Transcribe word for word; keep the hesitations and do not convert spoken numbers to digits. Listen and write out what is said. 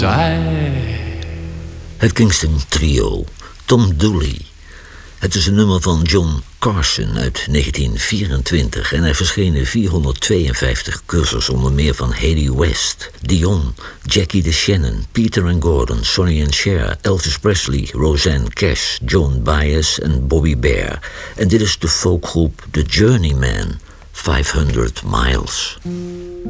Die. Het Kingston Trio, Tom Dooley. Het is een nummer van John Carson uit negentien vierentwintig... en er verschenen vierhonderdtweeënvijftig covers, onder meer van Haley West, Dion, Jackie DeShannon, Peter and Gordon, Sonny and Cher, Elvis Presley, Roseanne Cash, Joan Baez en Bobby Bear. En dit is de folkgroep The Journeyman, vijfhonderd Miles.